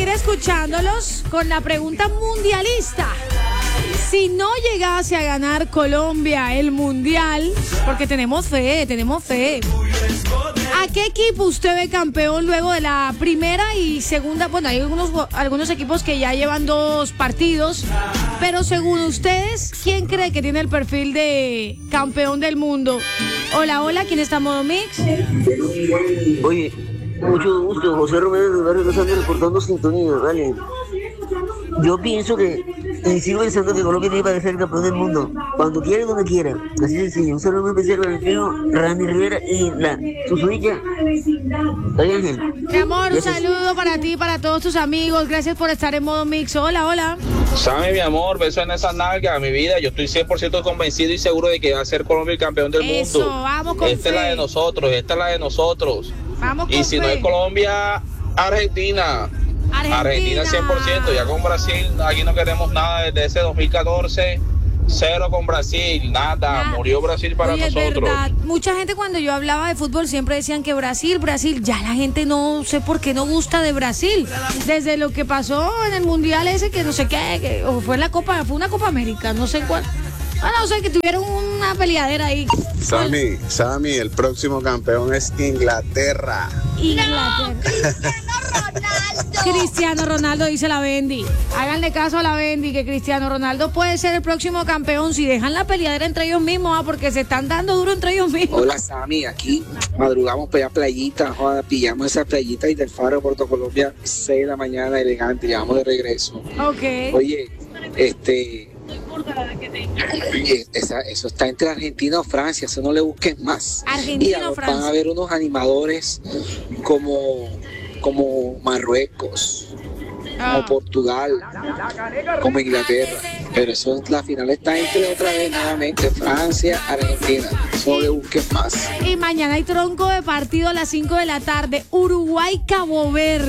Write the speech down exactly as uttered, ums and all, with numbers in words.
escuchándolos con la pregunta mundialista. Si no llegase a ganar Colombia el mundial, porque tenemos fe, tenemos fe, ¿a qué equipo usted ve campeón luego de la primera y segunda? Bueno, hay algunos, algunos equipos que ya llevan dos partidos, pero según ustedes, ¿quién cree que tiene el perfil de campeón del mundo? Hola, hola, ¿quién está en Modo Mix? Oye, mucho gusto, José Romero del barrio Los Ángeles reportando sintonía, vale. Yo pienso que, y sigo pensando que Colombia tiene para ser campeón del mundo, cuando quiera y donde quiera. Así de sencillo. Un saludo muy especial para el feo Randy Rivera y la Susuilla. Ay, Ángel. Mi amor, un saludo para ti y para todos tus amigos. Gracias por estar en Modo Mix. Hola, hola. Sammy, mi amor, beso en esa nalga, mi vida. Yo estoy cien por ciento convencido y seguro de que va a ser Colombia el campeón del Eso, mundo. Vamos con Esta fe. es la de nosotros, esta es la de nosotros. Vamos con Y si fe. no es Colombia, Argentina. Argentina. Argentina cien por ciento. Ya con Brasil, aquí no queremos nada desde ese dos mil catorce. Cero con Brasil, nada. Ah, Murió Brasil para oye, es nosotros. verdad. Mucha gente cuando yo hablaba de fútbol siempre decían que Brasil, Brasil. Ya la gente no sé por qué no gusta de Brasil. Desde lo que pasó en el mundial ese que no sé qué, que, o fue en la Copa, fue una Copa América, no sé cuál. Ah, no sé, que tuvieron una peleadera ahí. Sammy, Sammy, el próximo campeón es Inglaterra. Inglaterra. Cristiano Ronaldo, dice la Bendy. Háganle caso a la Bendy, que Cristiano Ronaldo puede ser el próximo campeón si dejan la peleadera entre ellos mismos, ah, porque se están dando duro entre ellos mismos. Hola Sammy, aquí madrugamos para allá playita, joda, pillamos esa playita y del Faro de Puerto Colombia, seis de la mañana, elegante, llegamos de regreso. Ok. Oye, este... Oye, esa, eso está entre Argentina o Francia, eso no le busquen más. Argentina y o van Francia. a haber unos animadores como, como Marruecos, Ah. como Portugal, como Inglaterra. Pero eso, la final está entre otra vez nuevamente Francia, Argentina. Eso no le busquen más. Y mañana hay tronco de partido a las cinco de la tarde. Uruguay, Cabo Verde.